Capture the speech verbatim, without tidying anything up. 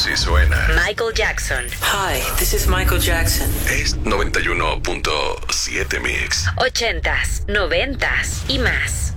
Así suena. Michael Jackson. Hi, this is Michael Jackson. Es noventa y uno punto siete Mix. Ochentas, noventas y más.